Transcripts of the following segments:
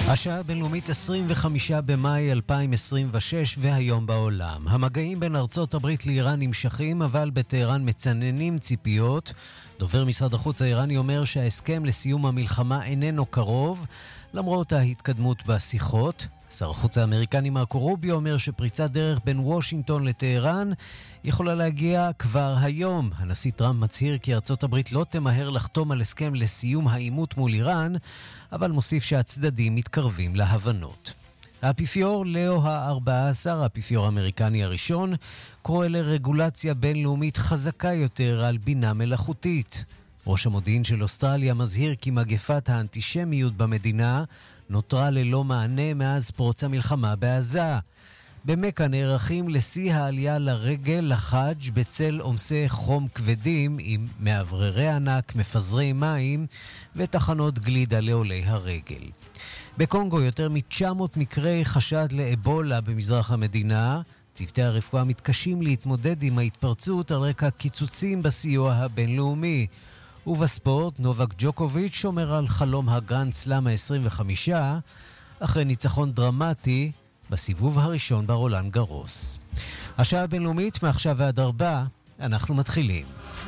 השעה הבינלאומית 25 במאי 2026 והיום בעולם. המגעים בין ארצות הברית לאיראן נמשכים, אבל בטהרן מצננים ציפיות. דובר משרד החוץ האיראני אומר שההסכם לסיום המלחמה איננו קרוב, למרות ההתקדמות בשיחות. שר החוץ האמריקני מרקו רוביו אומר שפריצת דרך בין וושינגטון לטהרן יכולה להגיע כבר היום. הנשיא טראמפ מצהיר כי ארצות הברית לא תמהר לחתום על הסכם לסיום העימות מול איראן, אבל מוסיף שהצדדים מתקרבים להבנות. האפיפיור לאו ה-14, האפיפיור האמריקני הראשון, קורא לרגולציה בינלאומית חזקה יותר על בינה מלאכותית. ראש המודיעין של אוסטרליה מזהיר כי מגפת האנטישמיות במדינה נותרה ללא מענה מאז פרוץ המלחמה בעזה. במכה נערכים לשיא העלייה לרגל לחאג' בצל עומסי חום כבדים עם מאווררי ענק, מפזרי מים ותחנות גלידה לעולי הרגל. בקונגו יותר מ-900 מקרי חשד לאבולה במזרח המדינה. צוותי הרפואה מתקשים להתמודד עם ההתפרצות על רקע קיצוצים בסיוע הבינלאומי. ובספורט, נובק ג'וקוביץ' שומר על חלום הגרנד סלאם ה-25 אחרי ניצחון דרמטי בסיבוב הראשון ברולאן גרוס. השעה הבינלאומית מעכשיו ועד 4, אנחנו מתחילים.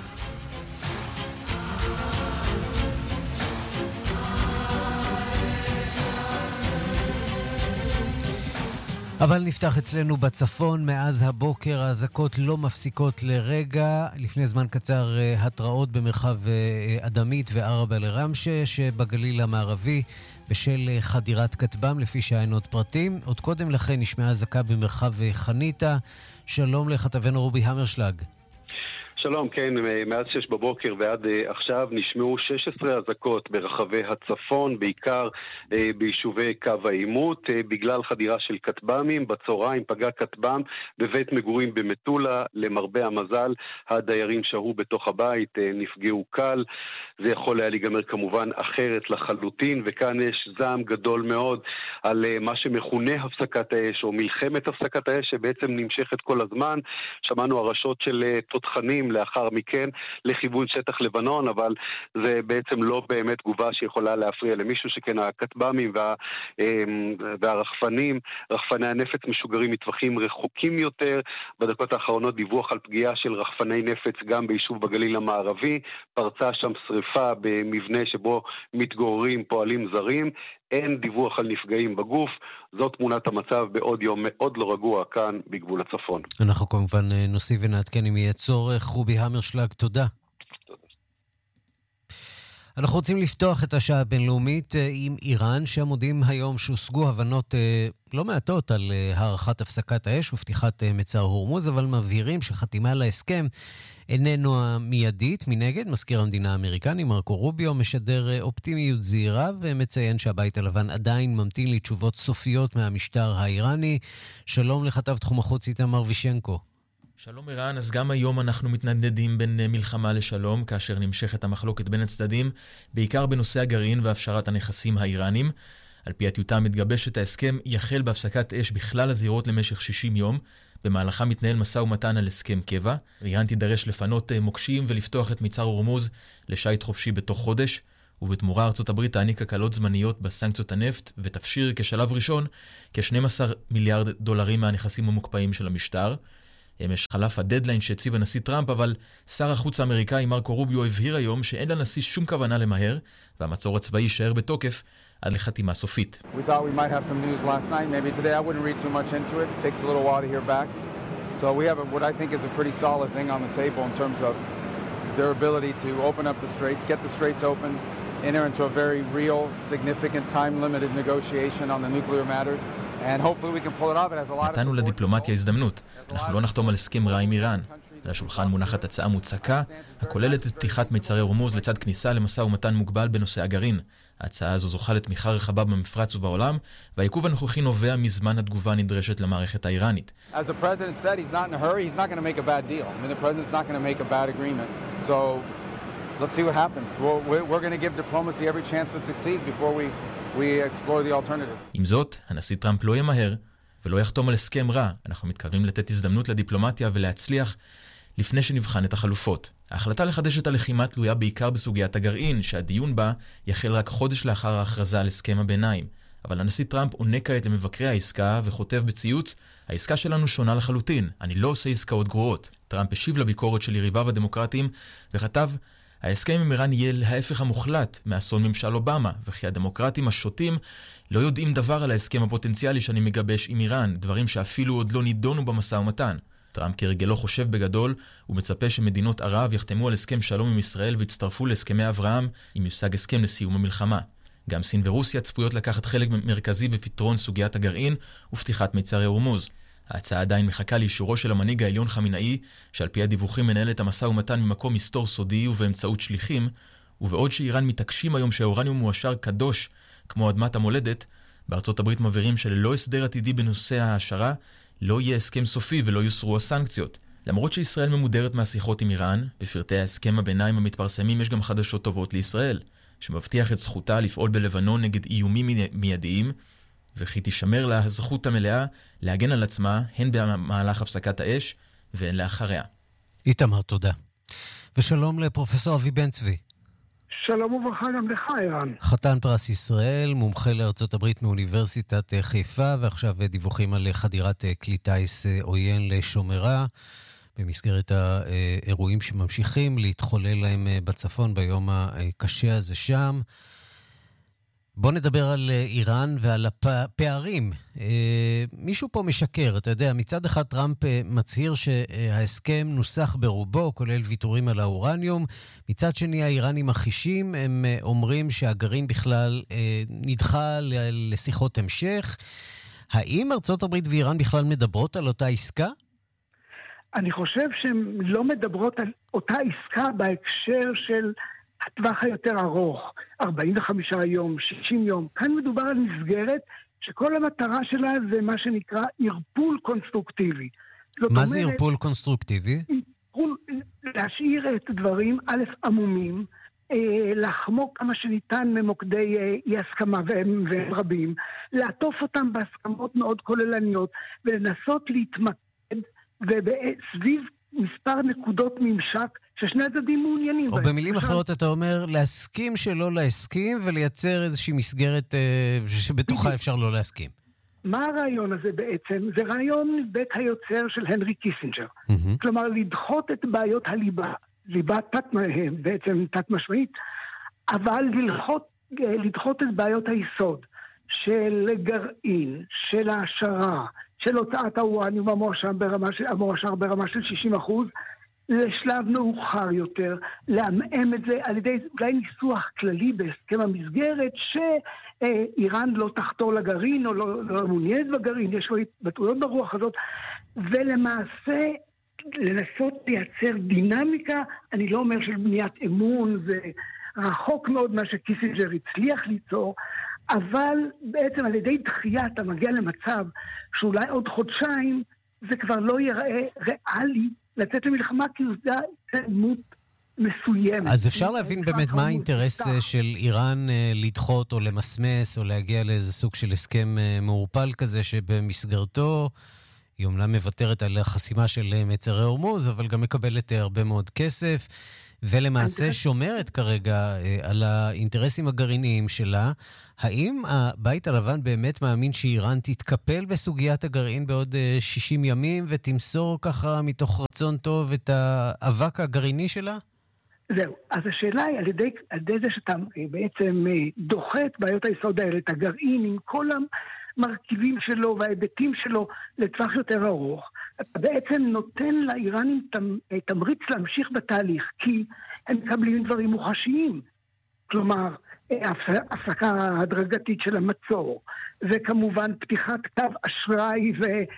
אבל נפתח אצלנו בצפון. מאז הבוקר האזעקות לא מפסיקות לרגע. לפני זמן קצר התראות במרחב אדמית וערבה לרמשה שבגליל המערבי בשל חדירת כטב"ם, לפי שהיינו עוד פרטים. עוד קודם לכן נשמעה אזעקה במרחב חניתה. שלום לכתבנו רובי המרשלג. שלום, כן, מאז 6 בבוקר ועד עכשיו נשמעו 16 אזעקות ברחבי הצפון, בעיקר ביישובי קו העימות, בגלל חדירה של כטב"מים. בצהריים פגע כטב"ם בבית מגורים במטולה. למרבה המזל, הדיירים שהו בתוך הבית, נפגעו קל. זה יכול היה להיגמר כמובן אחרת לחלוטין, וכאן יש זעם גדול מאוד על מה שמכונה הפסקת האש, או מלחמת הפסקת האש, שבעצם נמשכת כל הזמן. שמענו הרשות של תותחנים לאחר מכן לכיוון שטח לבנון, אבל זה בעצם לא באמת תגובה שיכולה להפריע למישהו, שכן הכטב"מים והרחפנים, רחפני הנפץ משוגרים מטווחים רחוקים יותר. בדקות האחרונות דיווח על פגיעה של רחפני נפץ גם ביישוב בגליל המערבי. פרצה שם שריפה במבנה שבו מתגוררים פועלים זרים. אין דיווח על נפגעים בגוף. זאת תמונת המצב בעוד יום מאוד לא רגוע כאן בגבול הצפון. אנחנו כמובן נוסיף ונעדכן אם יהיה צורך. רובי המרשלג, תודה. אנחנו רוצים לפתוח את השעה הבינלאומית עם איראן, שמודיעים היום שהושגו הבנות לא מעטות על הערכת הפסקת האש ופתיחת מצר הורמוז, אבל מבהירים שחתימה על ההסכם איננו המיידית. מנגד, מזכיר המדינה האמריקני מרקו רוביו משדר אופטימיות זהירה ומציין שהבית הלבן עדיין ממתין לתשובות סופיות מהמשטר האיראני. שלום לכתב תחום החוץ איתמר וישנקו. שלום איראן, אז גם היום אנחנו מתנדנדים בין מלחמה לשלום, כאשר נמשכת המחלוקת בין הצדדים, בעיקר בנושא הגרעין והפשרת הנכסים האיראנים. על פי הטיוטה מתגבשת ההסכם יחל בהפסקת אש בכלל הזירות למשך 60 יום, במהלכה מתנהל משא ומתן על הסכם קבע. איראן תידרש לפנות מוקשים ולפתוח את מצר הורמוז לשייט חופשי בתוך חודש, ובתמורה ארצות הברית תעניק הקלות זמניות בסנקציות הנפט ותפשיר כשלב ראשון כ-12 מיליארד דולרים מהנכסים המוקפאים של המשטר. אמש חלף הדדליין שהציב הנשיא טראמפ, אבל שר החוץ האמריקאי מרקו רוביו הבהיר היום שאין לנשיא שום כוונה למהר, והמצור הצבאי יישאר בתוקף עד לחתימה סופית. We thought we might have some news last night. Maybe today I wouldn't read too much into it. It takes a little while to hear back. So we have what I think is a pretty solid thing on the table in terms of their ability to open up the straits, get the straits open, enter into a very real, significant, time-limited negotiation on the nuclear matters. נתנו לדיפלומטיה הזדמנות. אנחנו לא נחתום על הסכם רע עם איראן. על השולחן מונחת הצעה מוצקה, הכוללת את פתיחת מצרי הורמוז לצד כניסה למשא ומתן מוגבל בנושא הגרעין. ההצעה הזו זוכה לתמיכה רחבה במפרץ ובעולם, והעיכוב הנוכחי נובע מזמן התגובה הנדרשת למערכת האיראנית. As the president said, he's not in a hurry. He's not going to make a bad deal. I mean, the president's not going to make a bad agreement. So let's see what happens. We're going to give diplomacy every chance to succeed before we explore the alternatives. עם זאת, הנשיא טראמפ לא ימהר ולא יחתום על הסכם רע. אנחנו מתקרבים לתת הזדמנות לדיפלומטיה ולהצליח לפני שנבחן את החלופות. ההחלטה לחדש את הלחימה תלויה בעיקר בסוגיית הגרעין, שהדיון בה יחל רק חודש לאחר ההכרזה על הסכם הביניים. אבל הנשיא טראמפ עונה כעת למבקרי העסקה וכותב בציוץ, העסקה שלנו שונה לחלוטין, אני לא עושה עסקאות גרועות. טראמפ השיב לביקורת של יריביו הדמוקרטיים וכתב, ההסכם עם איראן יהיה ההפך המוחלט מאסון ממשל אובמה, וכי הדמוקרטים השוטים לא יודעים דבר על ההסכם הפוטנציאלי שאני מגבש עם איראן, דברים שאפילו עוד לא נידונו במשא ומתן. טראמפ כרגלו חושב בגדול ומצפה שמדינות ערב יחתמו על הסכם שלום עם ישראל והצטרפו להסכמי אברהם אם יושג הסכם לסיום המלחמה. גם סין ורוסיה צפויות לקחת חלק מרכזי בפתרון סוגיית הגרעין ופתיחת מצרי הורמוז. ההצעה עדיין מחכה לאישורו של המנהיג העליון חמינאי, שעל פי הדיווחים מנהל את המשא ומתן ממקום מסתור סודי ובאמצעות שליחים, ובעוד שאיראן מתעקשים היום שהאורניום מועשר קדוש כמו אדמת המולדת, בארצות הברית מבהירים שללא הסדר עתידי בנושא ההעשרה, לא יהיה הסכם סופי ולא יוסרו הסנקציות. למרות שישראל ממודרת מהשיחות עם איראן, בפרטי ההסכם הביניים המתפרסמים יש גם חדשות טובות לישראל, שמבטיח את זכותה לפעול בלבנון נגד איומים מיידיים, וכי תשמר לה הזכות המלאה להגן על עצמה, הן במהלך הפסקת האש והן לאחריה. איתמר, תודה. ושלום לפרופסור אבי בן צבי. שלום וברכה גם לך, אירן. חתן פרס ישראל, מומחה לארצות הברית מאוניברסיטת חיפה, ועכשיו דיווחים על חדירת כלי טיס עוין לשומרה, במסגרת האירועים שממשיכים להתחולל להם בצפון ביום הקשה הזה שם. בוא נדבר על איראן ועל הפערים. מישהו פה משקר, אתה יודע, מצד אחד טראמפ מצהיר שההסכם נוסח ברובו, כולל ויתורים על האורניום. מצד שני, האיראנים החישים, הם אומרים שהגרעין בכלל נדחה לשיחות המשך. האם ארצות הברית ואיראן בכלל מדברות על אותה עסקה? אני חושב שהן לא מדברות על אותה עסקה בהקשר של הטווח היותר ארוך, 45 יום, 60 יום. כאן מדובר על מסגרת שכל המטרה שלה זה מה שנקרא ערפול קונסטרוקטיבי. מה זה ערפול קונסטרוקטיבי? להשאיר את דברים, א', עמומים, לחמוק כמה שניתן ממוקדי אי הסכמה והם רבים, לעטוף אותם בהסכמות מאוד כוללניות, ולנסות להתמקד וסביב מספר נקודות ממשק ששני הצדדים מעוניינים. או במילים אחרות אתה אומר, להסכים שלא להסכים ולייצר איזושהי מסגרת שבתוכה אפשר לא להסכים. מה הרעיון הזה בעצם? זה רעיון בית היוצר של הנרי קיסינג'ר. כלומר, לדחות את בעיות הליבה, ליבה בעצם תת משמעית, אבל לדחות את בעיות היסוד של גרעין, של העשרה, של הוצאת האורניום המועשר ברמה של 60%, לשלב מאוחר יותר, לעמם את זה על ידי אולי ניסוח כללי בהסכם המסגרת, שאיראן לא תחתור לגרעין או לא מעוניינת בגרעין, יש לו התבטאויות ברוח הזאת, ולמעשה לנסות לייצר דינמיקה, אני לא אומר של בניית אמון, זה רחוק מאוד מה שקיסינג'ר הצליח ליצור, אבל בעצם על ידי דחייה אתה מגיע למצב שאולי עוד חודשיים זה כבר לא ייראה ריאלי לצאת למלחמה, כי זה התקדמות מסוימת. אז אפשר להבין באמת מה האינטרס של איראן לדחות או למסמס או להגיע לאיזה סוג של הסכם מעורפל כזה שבמסגרתו היא אומנם מוותרת על החסימה של מצרי הורמוז, אבל גם מקבלת הרבה מאוד כסף, ולמעשה שומרת כרגע על האינטרסים הגרעיניים שלה. האם הבית הלבן באמת מאמין שאיראן תתקפל בסוגיית הגרעין בעוד 60 ימים ותמסור ככה מתוך רצון טוב את האבק הגרעיני שלה? זהו, אז השאלה היא על ידי זה שאתה בעצם דוחה את בעיות היסוד האלה, את הגרעין עם כל המרכיבים שלו וההיבטים שלו לטווח יותר ארוך, אתה בעצם נותן לאיראנים תמריץ להמשיך בתהליך, כי הם מקבלים דברים מוחשיים. כלומר, הפסקה הדרגתית של המצור, וכמובן פתיחת קו אשראי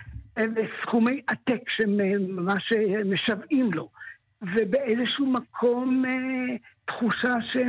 וסכומי עתק שממש משוועים לו. ובאיזשהו מקום תחושה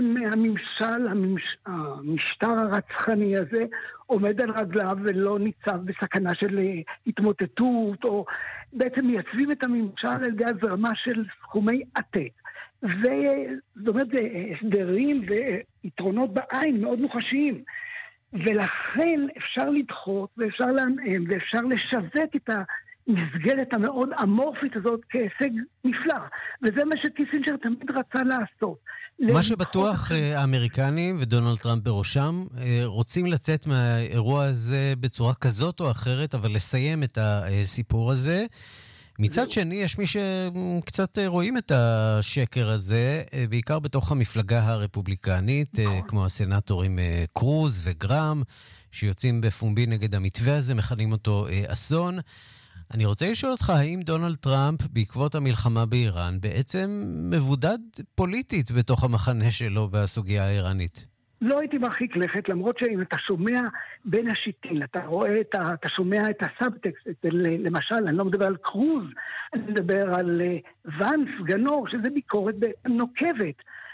המשטר הרצחני הזה עומד על רגליו ולא ניצב בסכנה של התמוטטות, או בעצם מייצבים את הממשל על ידי הזרמה של סכומי עתק. זאת אומרת, הסדרים ויתרונות בעין מאוד מוחשיים. ולכן אפשר לדחות ואפשר להמאם ואפשר לשווק המסגרת המאוד אמורפית הזאת כהישג נפלא. וזה מה שקיסינג'ר תמיד רצה לעשות. מה שבטוח האמריקנים ודונלד טראמפ בראשם רוצים לצאת מהאירוע הזה בצורה כזאת או אחרת, אבל לסיים את הסיפור הזה. מצד שני, יש מי שקצת רואים את השקר הזה, בעיקר בתוך המפלגה הרפובליקנית, כמו הסנטורים קרוז וגרם, שיוצאים בפומבי נגד המתווה הזה, מכנים אותו אסון. אני רוצה לשאול אותך, האם דונלד טראמפ, בעקבות המלחמה באיראן, בעצם מבודד פוליטית בתוך המחנה שלו בסוגיה האיראנית? לא הייתי מרחיק לכת, למרות שאם אתה שומע בין השיטין, אתה רואה, אתה שומע את הסאבטקסט, למשל, אני לא מדבר על קרוז, אני מדבר על ואנס, גנור, שזה ביקורת נוקבת.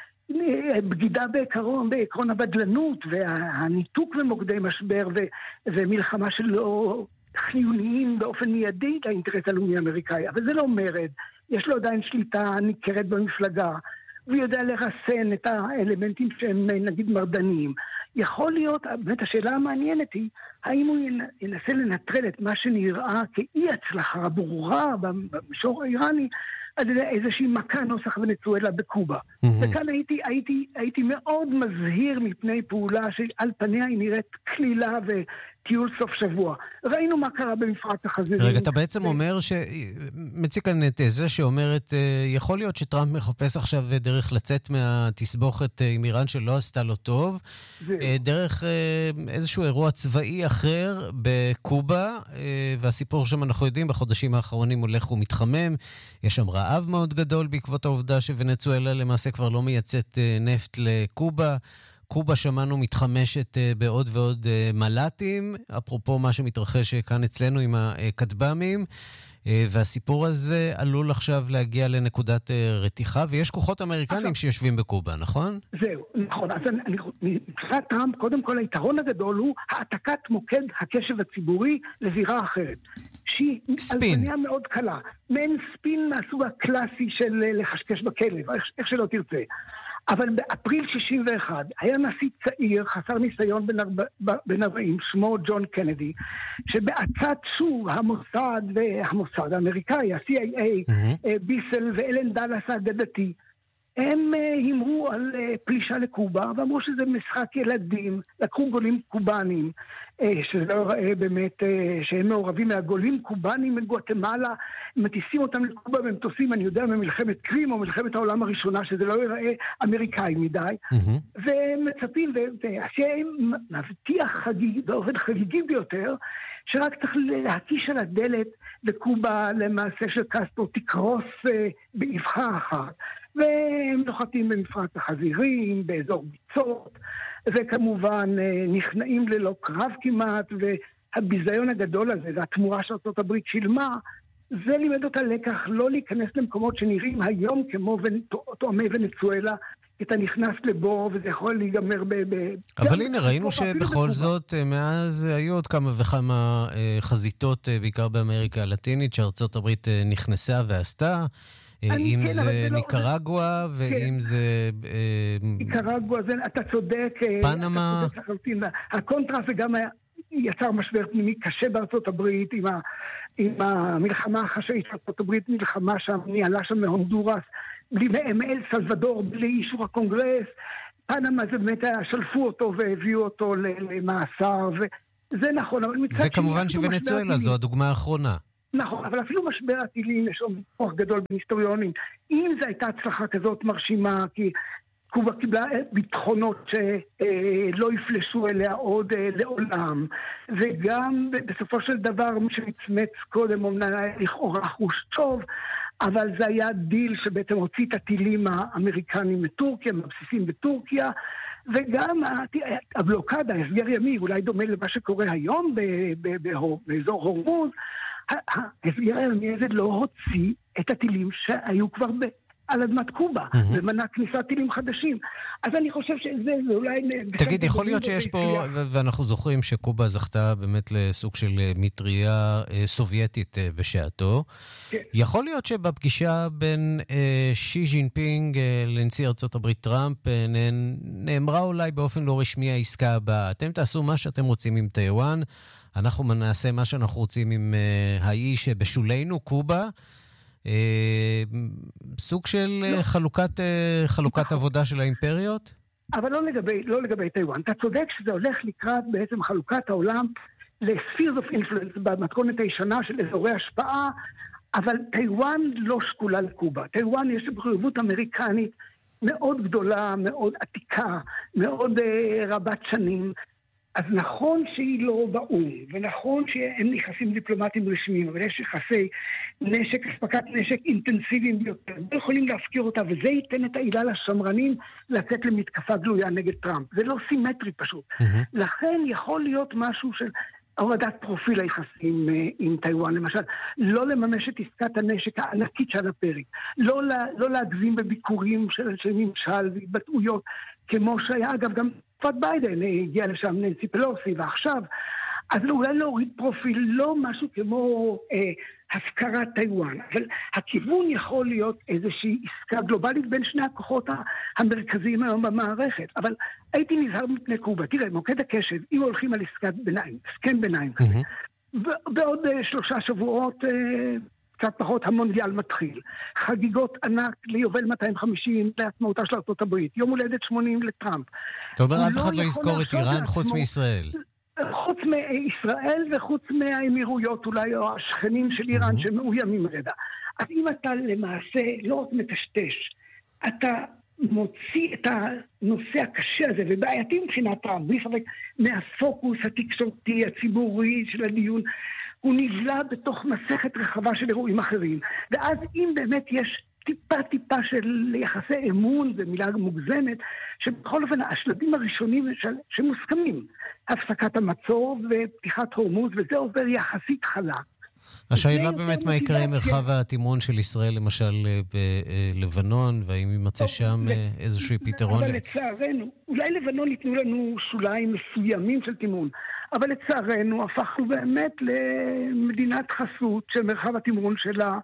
בגידה בעקרון הבדלנות, והניתוק ומוקדי משבר, ומלחמה שלא חיוניים באופן מיידי לאינטרס הלאומי האמריקאי. אבל זה לא מרד, יש לו עדיין שליטה ניכרת במפלגה, הוא יודע לרסן את האלמנטים שהם נגיד מרדניים. יכול להיות, באמת השאלה המעניינת היא, האם הוא ינסה לנטרל את מה שנראה כאי הצלחה ברורה במישור האיראני, על איזושהי מכה נוסח ונצואלה בקובה. וכאן הייתי מאוד מזהיר מפני פעולה שעל פניה היא נראית כלילה וטיול סוף שבוע. ראינו מה קרה במפרץ החזירים. רגע, אתה בעצם אומר מציג כאן את זה שאומרת, יכול להיות שטראמפ מחפש עכשיו דרך לצאת מהתסבוכת עם איראן שלא עשתה לו טוב, דרך איזשהו אירוע צבאי אחר בקובה, והסיפור שם אנחנו יודעים בחודשים האחרונים הולך ומתחמם, יש שם רעב מאוד גדול בעקבות העובדה שוונצואלה למעשה כבר לא מייצאת נפט לקובה. קובה שמענו מתחמשת בעוד ועוד מל"טים, אפרופו מה שמתרחש כאן אצלנו עם הכטב"מים, והסיפור הזה עלול עכשיו להגיע לנקודת רתיחה, ויש כוחות אמריקנים שיושבים בקובה, נכון? זהו, נכון. אז מבחינת טראמפ, קודם כל היתרון הגדול הוא העתקת מוקד הקשב הציבורי לזירה אחרת. שהיא אלפניה מאוד קלה. מעין ספין מהסוג הקלאסי של לחשקש בכלב, איך שלא תרצה. אבל באפריל 61 היה נשיא צעיר, חסר ניסיון בן 40, שמו ג'ון קנדי, שבעצת שוב המוסד האמריקאי, ה-CIA, ביסל ואלן דאלאס האגדתי, הם הימרו על פלישה לקובה, ואמרו שזה משחק ילדים, לקחו גולים קובנים, שזה באמת, שהם מעורבים מהגולים קובנים מגואטמלה, מטיסים אותם לקובה במטוסים, אני יודע, ממלחמת קרים או מלחמת העולם הראשונה, שזה לא ייראה אמריקאי מדי, ומצפים, והשם מבטיח באופן חגיגי ביותר, שרק צריך להקיש על הדלת לקובה למעשה של קסטרו תקרוס באבחה אחת. והם נוחתים במפרץ החזירים, באזור ביצות, וכמובן נכנעים ללא קרב כמעט, והביזיון הגדול הזה, והתמורה שארצות הברית שילמה, זה לימד אותה לקח לא להיכנס למקומות שנראים היום כמו תואמי ונצואלה, אתה נכנס לבור וזה יכול להיגמר אבל הנה, ראינו שבכל זאת, מאז היו עוד כמה וכמה חזיתות, בעיקר באמריקה הלטינית, שארצות הברית נכנסה ועשתה, אם זה ניקרגואה, ואם זה... ניקרגואה, אתה צודק. פנמה. הקונטרס זה גם יצר משבר פנימי קשה בארצות הברית, עם המלחמה החשאית של ארצות הברית, מלחמה שם, ניהלה שם מהונדורס, מאל סלבדור, בלי אישור הקונגרס. פנמה זה באמת, שלפו אותו והביאו אותו למאסר, וזה נכון. וכמובן שוונצואלה זו הדוגמה האחרונה. נכון, אבל אפילו משבר הטילים יש עוד כוח גדול בהיסטוריונים. אם זו הייתה הצלחה כזאת מרשימה, כי קובה קיבלה ביטחונות שלא יפלשו אליה עוד לעולם, וגם בסופו של דבר מי שמצמץ קודם אומנם היה לכאורה חוש טוב, אבל זה היה דיל שבעצם הוציא את הטילים האמריקנים מטורקיה, מהבסיסים בטורקיה, וגם הבלוקדה, הסגר ימי, אולי דומה למה שקורה היום באזור הורמוז, ההסגר הימי הזה לא הוציא את הטילים שהיו כבר על אדמת קובה, ומנע כניסת טילים חדשים. אז אני חושב שזה אולי... תגיד, יכול להיות שיש פה, ואנחנו זוכרים שקובה זכתה באמת לסוג של מטריה סובייטית בשעתו, יכול להיות שבפגישה בין שי ג'ינפינג לנשיא ארצות הברית טראמפ, נאמרה אולי באופן לא רשמי העסקה הבאה, אתם תעשו מה שאתם רוצים עם טיואן, אנחנו נעשה מה שאנחנו רוצים עם האיש שבשולנו, קובה, סוג של חלוקת עבודה של האימפריות? אבל לא לגבי טיואן. אתה צודק שזה הולך לקראת בעצם חלוקת העולם ל-spheres of influence במתכונת הישנה של אזורי השפעה, אבל טיואן לא שקולה לקובה. טיואן יש מחויבות אמריקנית מאוד גדולה, מאוד עתיקה, מאוד רבת שנים. אז נכון שהיא לא באום, ונכון שאין יחסים דיפלומטיים רשמיים, אבל יש יחסי נשק, אספקת נשק אינטנסיביים ביותר. לא יכולים להפקיר אותה, וזה ייתן את העילה לשמרנים לצאת למתקפה גלויה נגד טראמפ. זה לא סימטרי פשוט. לכן יכול להיות משהו של הורדת פרופיל היחסים עם טיואן, למשל, לא לממש את עסקת הנשק הענקית של הפרק, לא להגזים בביקורים של אנשי ממשל והתבטאויות, כמו שהיה אגב גם תקופת ביידן, הגיע לשם ננסי פלוסי, ועכשיו, אז אולי להוריד פרופיל, לא משהו כמו הפקרת טיואן, אבל הכיוון יכול להיות איזושהי עסקה גלובלית בין שני הכוחות המרכזיים היום במערכת, אבל הייתי נזהר מפני קובה. תראה, מוקד הקשב, אם הולכים על עסקת ביניים, הסכם ביניים, בעוד 3 שבועות, קצת פחות, המונדיאל מתחיל. חגיגות ענק ליובל 250 לעצמאותה של ארצות הברית. יום הולדת 80 לטראמפ. אתה אומר, אף אחד לא יזכור את איראן חוץ מישראל. חוץ מישראל וחוץ מהאמירויות אולי, או השכנים של איראן שמאוימים רגע. אז אם אתה למעשה לא רק מטשטש, אתה מוציא את הנושא הקשה הזה, ובעייתי מבחינת בלי ספק, מהפוקוס התקשורתי, הציבורי של הדיון, הוא נבלע בתוך מסכת רחבה של אירועים אחרים. ואז אם באמת יש טיפה של יחסי אמון, זו מילה מוגזמת, שבכל אופן השלבים הראשונים שמוסכמים, הפסקת המצור ופתיחת הורמוז, וזה עובר יחסית חלק. השאלה באמת מה יקרה עם מרחב התימון של ישראל, למשל בלבנון, והאם יימצא שם איזשהו פתרון? אבל לצערנו, אולי לבנון ייתנו לנו שוליים מסוימים של תימון, אבל לצערנו הפכנו באמת למדינת חסות של מרחב התימון שלה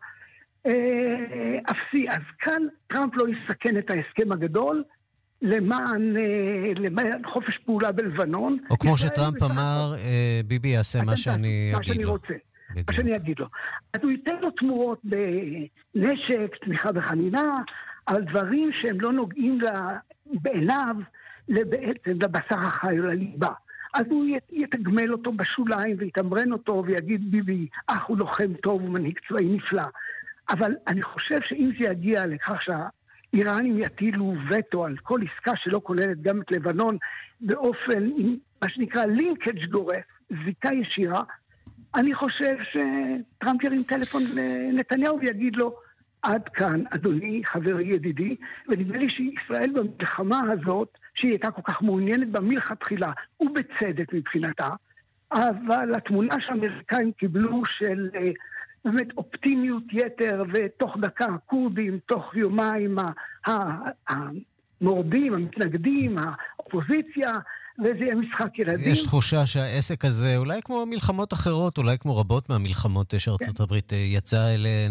אפסי. אז כאן טראמפ לא יסכן את ההסכם הגדול למען חופש פעולה בלבנון. או כמו שטראמפ אמר, ביבי יעשה מה שאני אגיד לו. מה שאני אגיד לו. אז הוא ייתן לו תמורות בנשק, תמיכה בחנינה, על דברים שהם לא נוגעים בעיניו בעצם לבשר החי או לליבה. אז הוא יתגמל אותו בשוליים ויתמרן אותו ויגיד ביבי, הוא לוחם טוב ומנהיג צבאי נפלא. אבל אני חושב שאם זה יגיע לכך שהאיראנים יטילו וטו על כל עסקה שלא כוללת גם את לבנון, באופן, מה שנקרא לינקג' גורף, זיקה ישירה, אני חושב שטראמפ ירים טלפון לנתניהו ויגיד לו, עד כאן, אדוני, חברי ידידי, ונדמה לי שישראל במלחמה הזאת, שהיא הייתה כל כך מעוניינת במלכתחילה, ובצדק מבחינתה, אבל התמונה שהאמריקאים קיבלו של באמת אופטימיות יתר, ותוך דקה הקורדים, תוך יומיים המורדים, המתנגדים, האופוזיציה, וזה יהיה משחק ילדים. יש תחושה שהעסק הזה, אולי כמו מלחמות אחרות, אולי כמו רבות מהמלחמות שארצות הברית יצאה אליהן,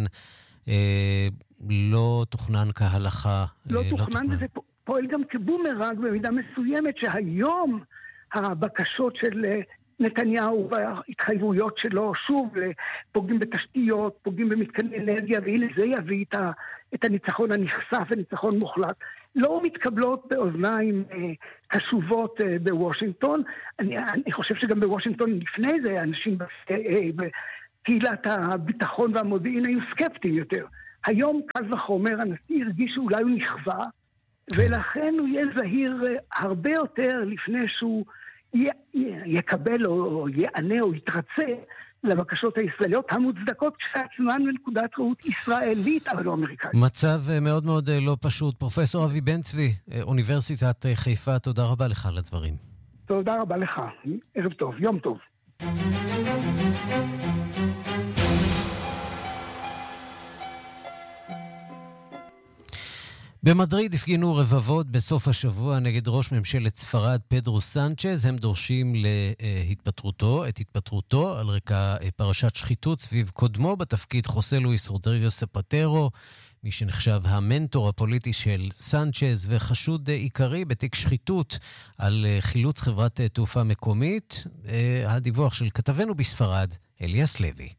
לא תוכנן כהלכה. לא תוכנן, וזה פועל גם כבומרנג במידה מסוימת, שהיום הבקשות של נתניהו וההתחייבויות שלו, שוב, פוגעים בתשתיות, פוגעים במתקני אנרגיה, והנה זה יביא את הניצחון הנכסף, הניצחון מוחלט. לא מתקבלות באוזניים קשובות בוושינגטון. אני חושב שגם בוושינגטון לפני זה, אנשים בקהילת הביטחון והמודיעין היו סקפטיים יותר. היום קל וחומר, הנשיא הרגיש שאולי הוא נכווה, ולכן הוא יהיה זהיר הרבה יותר לפני שהוא יקבל או יענה או יתרצה לבקשות הישראליות המוצדקות כשעצמן מנקודת ראות ישראלית, אבל לא אמריקאית. מצב מאוד מאוד לא פשוט. פרופסור אבי בן צבי, אוניברסיטת חיפה, תודה רבה לך על הדברים. תודה רבה לך. ערב טוב, יום טוב. במדריד הפגינו רבבות בסוף השבוע נגד ראש ממשלת ספרד פדרו סנצ'ז. הם דורשים את התפטרותו על רקע פרשת שחיתות סביב קודמו בתפקיד חוסה לואיס רודריגו ספטרו. מי שנחשב המנטור הפוליטי של סנצ'ז וחשוד עיקרי בתיק שחיתות על חילוץ חברת תעופה מקומית. הדיווח של כתבנו בספרד, אליאס לוי.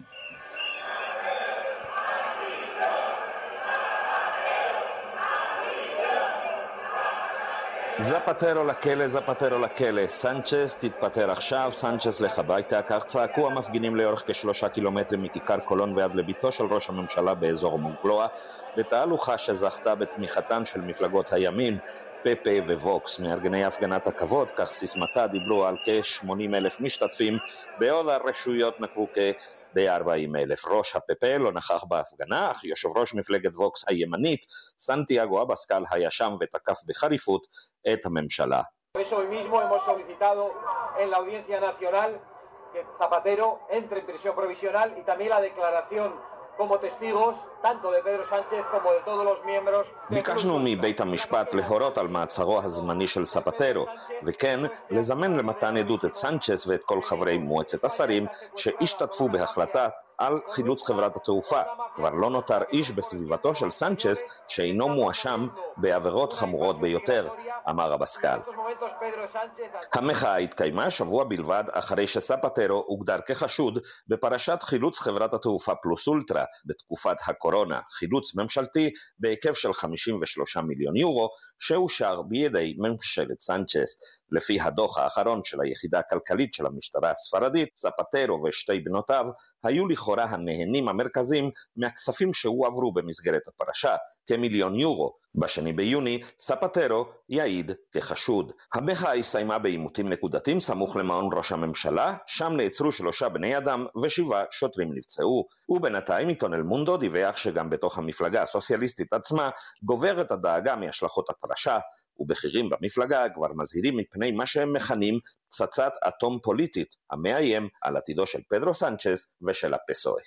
זפטרו לכלא, זפטרו לכלא. סנצ'ז תתפטר עכשיו, סנצ'ז לך הביתה. כך צעקו המפגינים לאורך כ3 קילומטרים מכיכר קולון ועד לביתו של ראש הממשלה באזור מונקלואה, בתהלוכה שזכתה בתמיכתן של מפלגות הימין, פפה וווקס. מארגני הפגנת הכבוד, כך סיסמתה, דיברו על כ-80,000 משתתפים, בעוד הרשויות נקבו ב-40,000. ראש הפפה לא נכח בהפגנה, אך יושב ראש מפלגת ווקס הימנית, סנטיאגו אבסקל, היה שם ותקף בחריפות את הממשלה. Hoy mismo hemos solicitado en la Audiencia Nacional que Zapatero entre en prisión provisional y también la declaración como testigos tanto de Pedro Sánchez como de todos los miembros. ביקשנו מבית המשפט להורות על מעצרו הזמני של ספטרו, וכן לזמן למתן עדות את סנצ'ז ואת כל חברי מועצת השרים שהשתתפו בהחלטה על חילוץ חברת התעופה. כבר לא נותר איש בסביבתו של סנצ'ז שאינו מואשם בעבירות חמורות ביותר, אמר אבסקל. המחאה התקיימה שבוע בלבד אחרי שספטרו הוגדר כחשוד בפרשת חילוץ חברת התעופה פלוס אולטרה בתקופת הקורונה, חילוץ ממשלתי בהיקף של 53 מיליון יורו שאושר בידי ממשלת סנצ'ז. לפי הדוח האחרון של היחידה הכלכלית של המשטרה הספרדית, ספטרו ושתי בנותיו היו לכאורה הנהנים המרכזיים מהכספים שהועברו במסגרת הפרשה, כמיליון יורו. ב2 ביוני ספטרו יעיד כחשוד. המחאה הסתיימה בעימותים נקודתיים סמוך למעון ראש הממשלה, שם נעצרו 3 בני אדם ו7 שוטרים נפצעו. ובינתיים עיתון אל מונדו דיווח שגם בתוך המפלגה הסוציאליסטית עצמה גוברת הדאגה מהשלכות הפרשה, ובכירים במפלגה כבר מזהירים מפני מה שהם מכנים פצצת אטום פוליטית, המאיים על עתידו של פדרו סנצ'ז ושל הפסואה.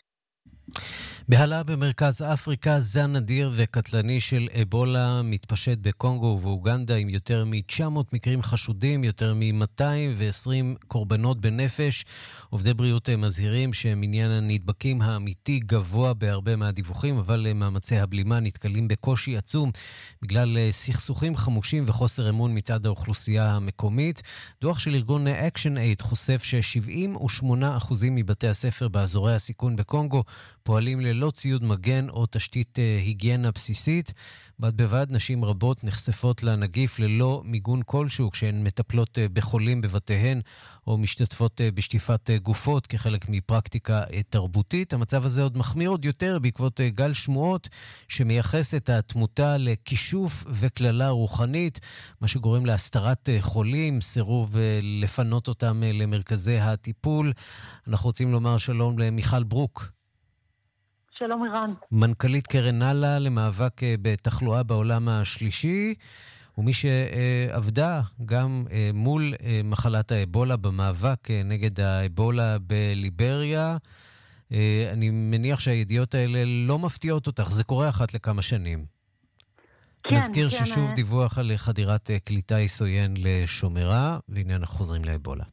בהלה במרכז אפריקה, זן נדיר וקטלני של אבולה מתפשט בקונגו ובאוגנדה עם יותר מ-900 מקרים חשודים, יותר מ-220 קורבנות בנפש. עובדי בריאות מזהירים שמניין הנדבקים האמיתי גבוה בהרבה מהדיווחים, אבל מאמצי הבלימה נתקלים בקושי עצום בגלל סכסוכים חמושים וחוסר אמון מצד האוכלוסייה המקומית. דוח של ארגון ActionAid חושף ש78% מבתי הספר באזורי הסיכון בקונגו פועלים ללא ציוד מגן או תשתית היגיינה בסיסית. בד בבד נשים רבות נחשפות לנגיף ללא מיגון כלשהו כשהן מטפלות בחולים בבתיהן או משתתפות בשטיפת גופות כחלק מפרקטיקה תרבותית. המצב הזה עוד מחמיר עוד יותר בעקבות גל שמועות שמייחס את התמותה לכישוף וכללה רוחנית, מה שגורם להסתרת חולים, סירוב לפנות אותם למרכזי הטיפול. אנחנו רוצים לומר שלום למיכל ברוק. שלום אירן. מנכ"לית קרן נאלה למאבק בתחלואה בעולם השלישי, ומי שעבדה גם מול מחלת האבולה במאבק נגד האבולה בליבריה. אני מניח שהידיעות האלה לא מפתיעות אותך, זה קורה אחת לכמה שנים. כן, נזכיר כן. ששוב דיווח על חדירת קליטה סויין לשומרה, והנה אנחנו חוזרים לאבולה.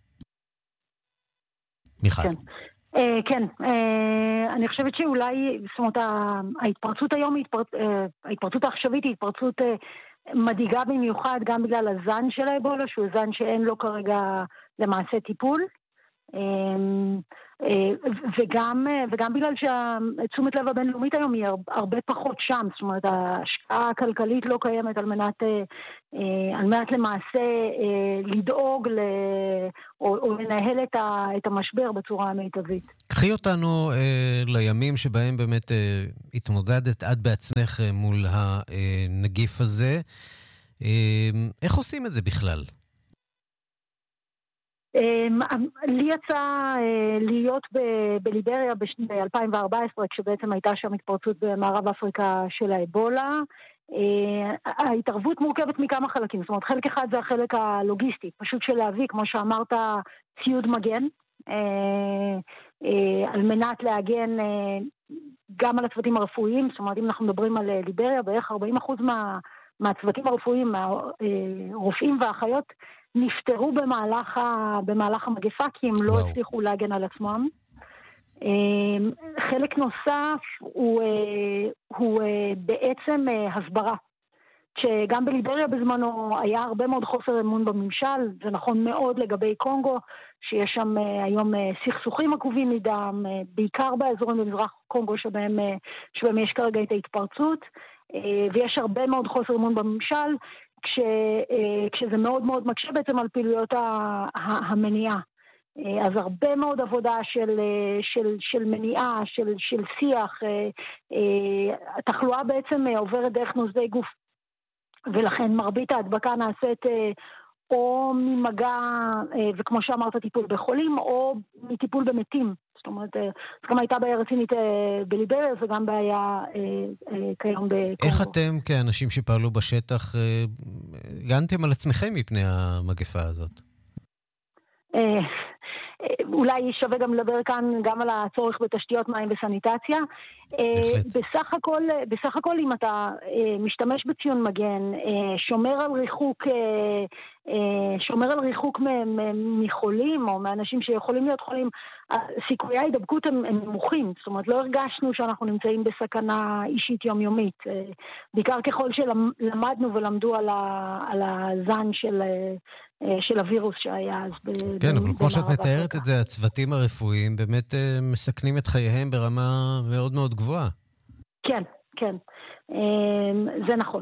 מיכל. כן. כן, אני חושבת שאולי, זאת אומרת, ההתפרצות היום, ההתפרצות העכשווית היא התפרצות מדאיגה במיוחד, גם בגלל הזן של האבולה, שהוא זן שאין לו כרגע למעשה טיפול, וגם בגלל שהתשומת לב הבינלאומית היום היא הרבה פחות שם, זאת אומרת, ההשקעה הכלכלית לא קיימת על מנת למעשה לדאוג או לנהל את המשבר בצורה המיטבית. קחי אותנו לימים שבהם באמת התמודדת עד בעצמך מול הנגיף הזה. איך עושים את זה בכלל? לי יצא להיות בליבריה ב-2014, כשבעצם הייתה שם התפרצות במערב אפריקה של האבולה. ההתערבות מורכבת מכמה חלקים, זאת אומרת, חלק אחד זה החלק הלוגיסטי, פשוט של להביא, כמו שאמרת, ציוד מגן, על מנת להגן גם על הצוותים הרפואיים. זאת אומרת, אם אנחנו מדברים על ליבריה, בערך 40% מהצוותים הרפואיים, הרופאים והאחיות, נפטרו במהלך המגפה, כי הם לא הצליחו להגן על עצמם. חלק נוסף הוא בעצם הסברה. שגם בליבריה בזמנו היה הרבה מאוד חוסר אמון בממשל, זה נכון מאוד לגבי קונגו, שיש שם היום סכסוכים עקובים מדם, בעיקר באזורים במזרח קונגו שבהם יש כרגע את ההתפרצות, ויש הרבה מאוד חוסר אמון בממשל, כשזה מאוד מאוד מקשה בעצם על פעילויות המניעה. אז הרבה מאוד עבודה של מניעה, של שיח, התחלואה בעצם עוברת דרך נוזלי גוף, ולכן מרבית ההדבקה נעשית או ממגע, וכמו שאמרת, טיפול בחולים, או מטיפול במתים. זאת אומרת, זה גם הייתה בעיה רצינית בליבריה, זה גם בעיה כיום בקונגו. איך אתם כאנשים שפעלו בשטח גנתם על עצמכם מפני המגפה הזאת? אולי שווה גם לדבר כאן גם על הצורך בתשתיות מים וסניטציה. בסך הכל אם אתה משתמש בציון מגן, שומר על ריחוק מחולים או מאנשים שיכולים להיות חולים, סיכויי ההידבקות הם נמוכים. זאת אומרת, לא הרגשנו שאנחנו נמצאים בסכנה אישית יומיומית. בעיקר ככל שלמדנו ולמדו על הזן של הווירוס שהיה אז כן, אבל כמו שאת מתארת את זה, הצוותים הרפואיים באמת מסכנים את חייהם ברמה מאוד מאוד גבוהה. כן, כן. זה נכון.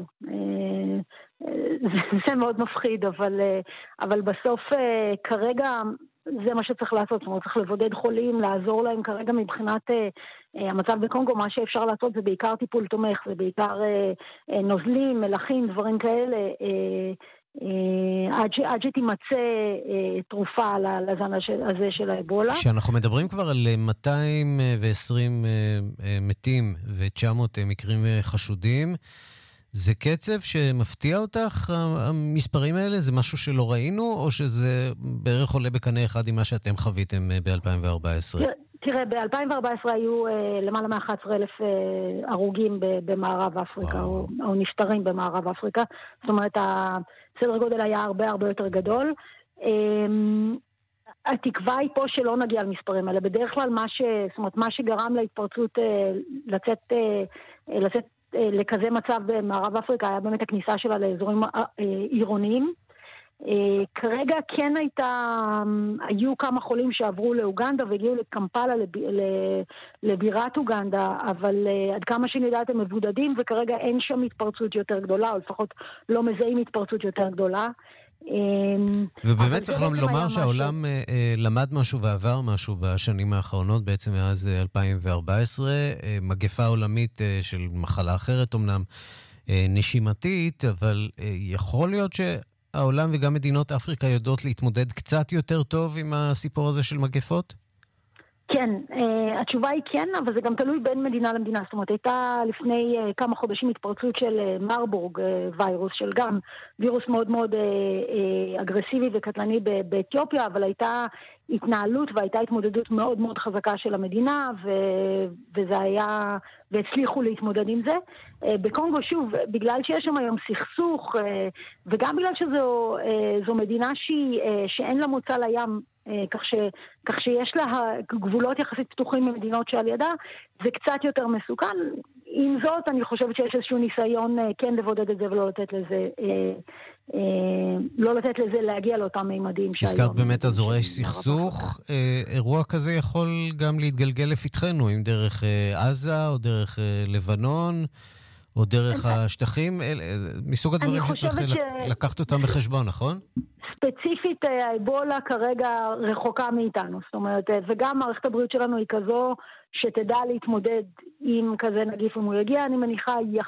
זה מאוד מפחיד, אבל בסוף כרגע זה מה שצריך לעשות. זאת אומרת, צריך לבודד חולים, לעזור להם כרגע מבחינת המצב בקונגו. מה שאפשר לעשות זה בעיקר טיפול תומך, זה בעיקר נוזלים, מלחים, דברים כאלה, עד שתימצא תרופה לזן הזה של האבולה. כשאנחנו מדברים כבר על 220 מתים ו-900 מקרים חשודים, זה קצב שמפתיע אותך, המספרים האלה? זה משהו שלא ראינו, או שזה בערך עולה בקנה אחד עם מה שאתם חוויתם ב-2014? תראה, ב-2014 היו למעלה מ-11,000 הרוגים במערב אפריקה, או נפטרים במערב אפריקה. זאת אומרת, הסדר גודל היה הרבה הרבה יותר גדול. התקווה היא פה שלא נגיע למספרים האלה. בדרך כלל מה שגרם להתפרצות לצאת לכזה מצב במערב אפריקה היה באמת הכניסה שלה לאזורים עירוניים. כרגע כן היו כמה חולים שעברו לאוגנדה והגיעו לקמפלה, לבירת אוגנדה, אבל עד כמה שאני יודעת הם מבודדים, וכרגע אין שם התפרצות יותר גדולה, או לפחות לא מזהים התפרצות יותר גדולה. ובאמת צריך לומר שהעולם למד משהו ועבר משהו בשנים האחרונות, בעצם מאז 2014, מגפה עולמית של מחלה אחרת אומנם נשימתית, אבל יכול להיות שהעולם וגם מדינות אפריקה יודעות להתמודד קצת יותר טוב עם הסיפור הזה של מגפות? כן, התשובה היא כן, אבל זה גם תלוי בין מדינה למדינה. זאת אומרת, הייתה לפני כמה חודשים התפרצות של מרבורג וירוס, של גם וירוס מאוד מאוד אגרסיבי וקטלני באתיופיה, אבל הייתה התנהלות והייתה התמודדות מאוד מאוד חזקה של המדינה, וזה היה, והצליחו להתמודד עם זה. בקונגו, שוב, בגלל שיש שם היום סכסוך, וגם בגלל שזו מדינה שאין לה מוצא לים, כך שיש לה גבולות יחסית פתוחים ממדינות שעל ידה, זה קצת יותר מסוכן. עם זאת, אני חושבת שיש איזשהו ניסיון כן לבודד את זה ולא לתת לזה, לא לתת לזה להגיע לאותם מימדים שהיום. הזכרת באמת אזורי סכסוך, אירוע כזה יכול גם להתגלגל לפתחנו, אם דרך עזה או דרך לבנון, או דרך השטחים, מסוג הדברים שצריך לקחת אותם בחשבון, נכון? ספציפית, האבולה כרגע רחוקה מאיתנו, זאת אומרת, וגם מערכת הבריאות שלנו היא כזו שתדע להתמודד עם כזה נגיף אם הוא יגיע, אני מניחה